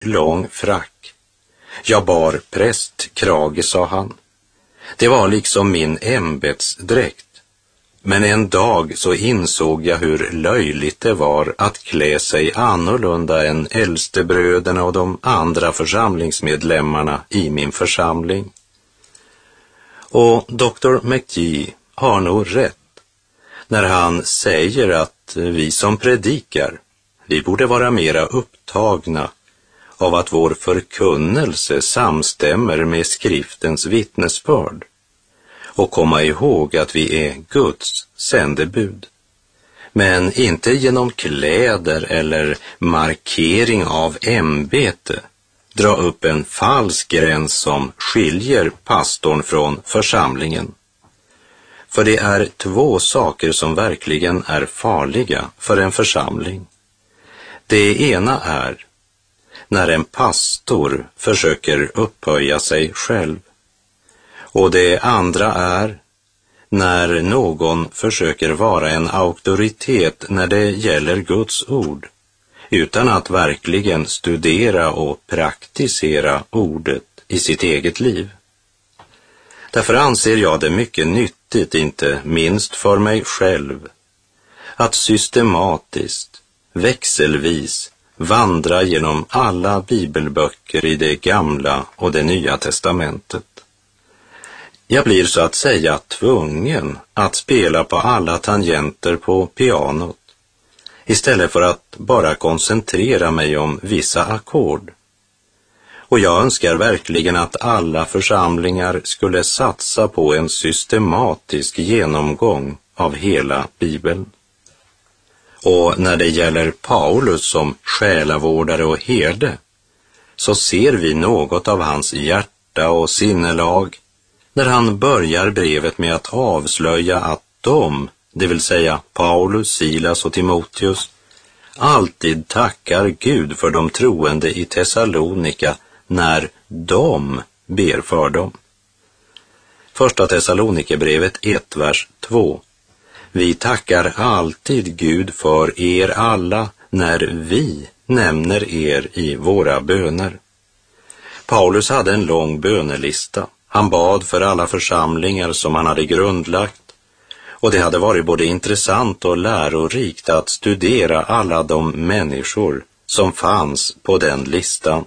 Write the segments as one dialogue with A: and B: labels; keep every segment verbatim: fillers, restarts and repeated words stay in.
A: lång frack. Jag bar prästkrage, sa han. Det var liksom min ämbetsdräkt. Men en dag så insåg jag hur löjligt det var att klä sig annorlunda än äldstebröderna och de andra församlingsmedlemmarna i min församling. Och doktor McGee har nog rätt när han säger att vi som predikar, vi borde vara mera upptagna av att vår förkunnelse samstämmer med skriftens vittnesbörd och komma ihåg att vi är Guds sändebud, men inte genom kläder eller markering av ämbete dra upp en falsk gräns som skiljer pastorn från församlingen. För det är två saker som verkligen är farliga för en församling. Det ena är när en pastor försöker upphöja sig själv. Och det andra är när någon försöker vara en auktoritet när det gäller Guds ord, utan att verkligen studera och praktisera ordet i sitt eget liv. Därför anser jag det mycket nyttigt, inte minst för mig själv, att systematiskt, växelvis vandra genom alla bibelböcker i det gamla och det nya testamentet. Jag blir så att säga tvungen att spela på alla tangenter på pianot, istället för att bara koncentrera mig om vissa ackord. Och jag önskar verkligen att alla församlingar skulle satsa på en systematisk genomgång av hela Bibeln. Och när det gäller Paulus som själavårdare och herde, så ser vi något av hans hjärta och sinnelag när han börjar brevet med att avslöja att de, det vill säga Paulus, Silas och Timoteus, alltid tackar Gud för de troende i Thessalonika när de ber för dem. Första Thessalonikerbrevet ett, vers två. Vi tackar alltid Gud för er alla när vi nämner er i våra böner. Paulus hade en lång bönelista. Han bad för alla församlingar som han hade grundlagt, och det hade varit både intressant och lärorikt att studera alla de människor som fanns på den listan.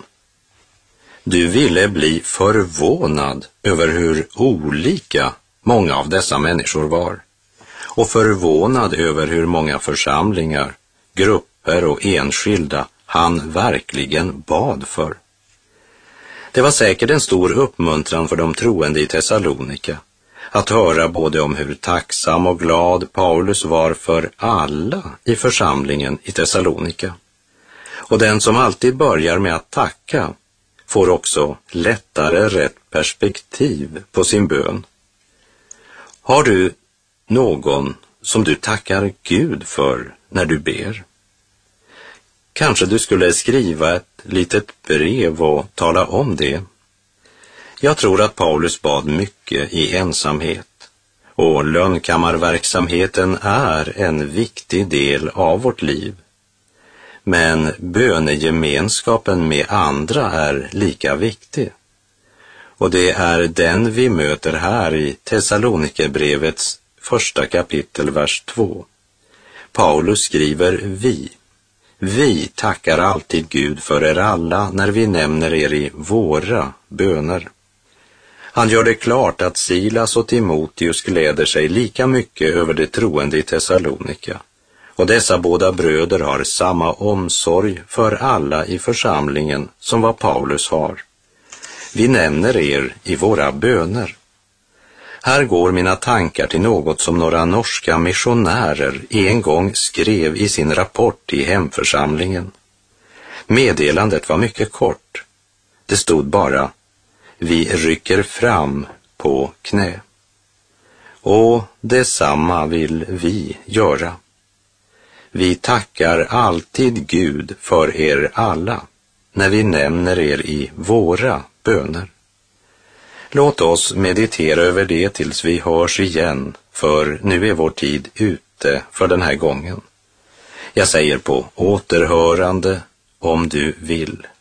A: Du ville bli förvånad över hur olika många av dessa människor var, och förvånad över hur många församlingar, grupper och enskilda han verkligen bad för. Det var säkert en stor uppmuntran för de troende i Thessalonika att höra både om hur tacksam och glad Paulus var för alla i församlingen i Thessalonika. Och den som alltid börjar med att tacka får också lättare rätt perspektiv på sin bön. Har du någon som du tackar Gud för när du ber? Kanske du skulle skriva ett litet brev och tala om det. Jag tror att Paulus bad mycket i ensamhet, och lönnkammarverksamheten är en viktig del av vårt liv. Men bönegemenskapen med andra är lika viktig. Och det är den vi möter här i Thessalonikerbrevets första kapitel, vers två. Paulus skriver vi. Vi tackar alltid Gud för er alla när vi nämner er i våra böner. Han gör det klart att Silas och Timoteus gläder sig lika mycket över det troende i Thessalonika. Och dessa båda bröder har samma omsorg för alla i församlingen som vad Paulus har. Vi nämner er i våra böner. Här går mina tankar till något som några norska missionärer en gång skrev i sin rapport i hemförsamlingen. Meddelandet var mycket kort. Det stod bara: vi rycker fram på knä. Och detsamma vill vi göra. Vi tackar alltid Gud för er alla när vi nämner er i våra böner. Låt oss meditera över det tills vi hörs igen, för nu är vår tid ute för den här gången. Jag säger på återhörande om du vill.